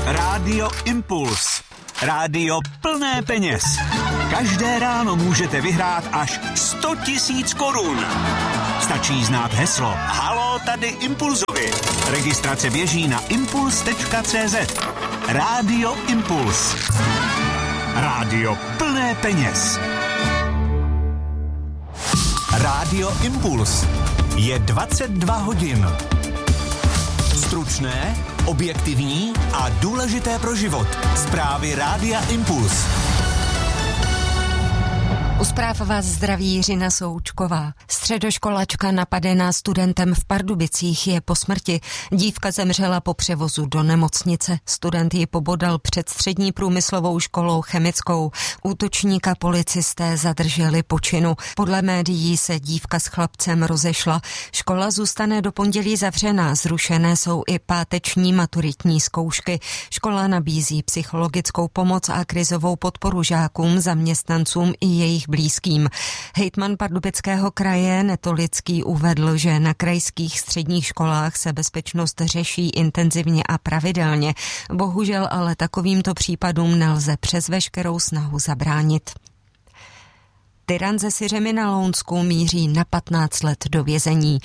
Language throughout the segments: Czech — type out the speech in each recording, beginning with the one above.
Rádio Impuls. Rádio plné peněz. Každé ráno můžete vyhrát až 100 000 korun. Stačí znát heslo Haló, tady Impulzovi. Registrace běží na impuls.cz. Rádio Impuls. Rádio plné peněz. Rádio Impuls. Je 22 hodin. Stručné, objektivní a důležité pro život. Zprávy Rádia Impuls. U zpráv vás zdraví Jiřina Součková. Středoškolačka napadená studentem v Pardubicích je po smrti. Dívka zemřela po převozu do nemocnice. Student ji pobodal před střední průmyslovou školou chemickou. Útočníka policisté zadrželi po činu. Podle médií se dívka s chlapcem rozešla. Škola zůstane do pondělí zavřená. Zrušené jsou i páteční maturitní zkoušky. Škola nabízí psychologickou pomoc a krizovou podporu žákům, zaměstnancům i jejich blízkým. Hejtman Pardubického kraje Netolický uvedl, že na krajských středních školách se bezpečnost řeší intenzivně a pravidelně. Bohužel ale takovýmto případům nelze přes veškerou snahu zabránit. Tyran ze Syřemy na Lounsku míří na 15 let do vězení.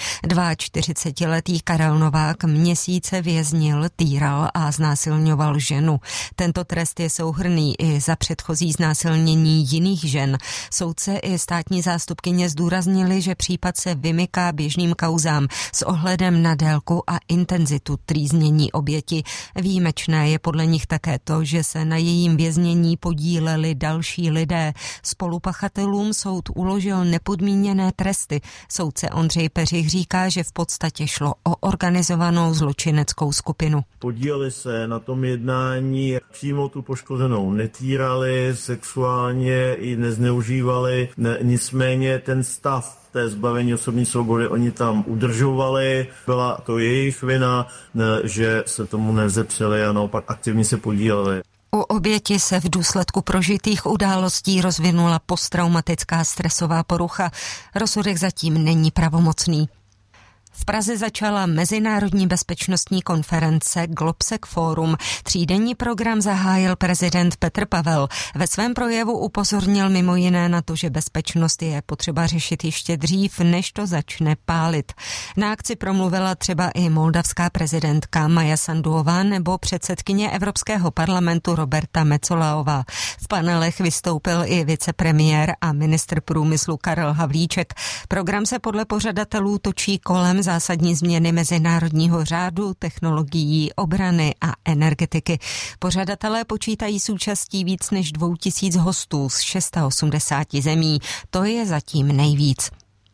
42letý Karel Novák měsíce věznil, týral a znásilňoval ženu. Tento trest je souhrnný i za předchozí znásilnění jiných žen. Soudce i státní zástupkyně zdůraznili, že případ se vymyká běžným kauzám s ohledem na délku a intenzitu trýznění oběti. Výjimečné je podle nich také to, že se na jejím věznění podíleli další lidé. Spolupachatelům soud uložil nepodmíněné tresty. Soudce Ondřej Peřich říká, že v podstatě šlo o organizovanou zločineckou skupinu. Podíleli se na tom jednání, přímo tu poškozenou netýrali, sexuálně ji nezneužívali, nicméně ten stav té zbavení osobní svobody oni tam udržovali. Byla to jejich vina, že se tomu nevzepřeli a naopak aktivně se podíleli. U oběti se v důsledku prožitých událostí rozvinula posttraumatická stresová porucha. Rozsudek zatím není pravomocný. V Praze začala mezinárodní bezpečnostní konference Globsec Forum. Třídenní program zahájil prezident Petr Pavel. Ve svém projevu upozornil mimo jiné na to, že bezpečnost je potřeba řešit ještě dřív, než to začne pálit. Na akci promluvila třeba i moldavská prezidentka Maja Sanduová nebo předsedkyně Evropského parlamentu Roberta Mecolaová. V panelech vystoupil i vicepremiér a ministr průmyslu Karel Havlíček. Program se podle pořadatelů točí kolem zásadní změny mezinárodního řádu, technologií, obrany a energetiky. Pořadatelé počítají s účastí víc než 2000 hostů z 680 zemí. To je zatím nejvíc.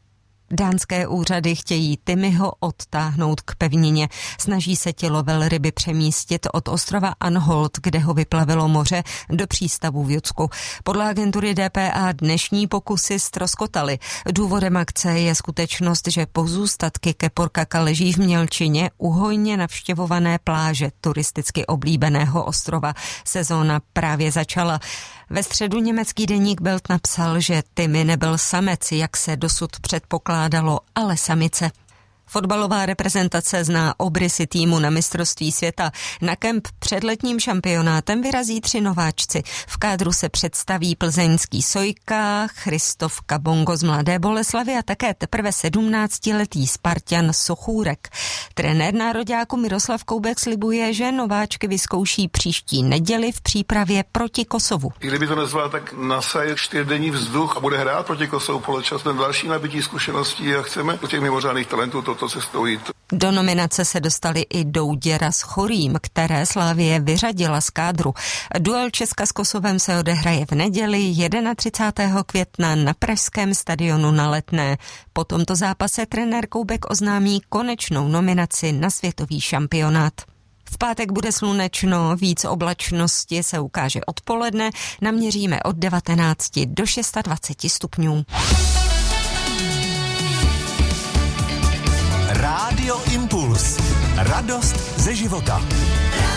Dánské úřady chtějí Timyho odtáhnout k pevnině. Snaží se tělo velryby přemístit od ostrova Anholt, kde ho vyplavilo moře, do přístavu v Judsku. Podle agentury DPA dnešní pokusy ztroskotaly. Důvodem akce je skutečnost, že pozůstatky keporkaka leží v mělčině u hojně navštěvované pláže turisticky oblíbeného ostrova. Sezóna právě začala. Ve středu německý deník Bild napsal, že Timmy nebyl samec, jak se dosud předpokládalo, ale samice. Fotbalová reprezentace zná obrysy týmu na mistrovství světa. Na kemp před letním šampionátem vyrazí 3 nováčci. V kádru se představí plzeňský Sojka, Christof Kabongo z Mladé Boleslavi a také teprve 17letý Spartan Sochůrek. Trenér nároďáku Miroslav Koubek slibuje, že nováčky vyzkouší příští neděli v přípravě proti Kosovu. I kdyby to nezvládl, tak nasaje 4denní vzduch a bude hrát proti Kosovu poločasem další nabití zkušeností a chceme u těch mimořádných talentů toto cestou jít. Do nominace se dostali i Douděra s Chorým, které Slavie vyřadila z kádru. Duel Česka s Kosovem se odehraje v neděli 31. května na pražském stadionu na Letné. Po tomto zápase trenér Koubek oznámí konečnou nominaci na světový šampionát. V pátek bude slunečno, víc oblačnosti se ukáže odpoledne, naměříme od 19 do 26 stupňů. Rádio Impuls. Radost ze života.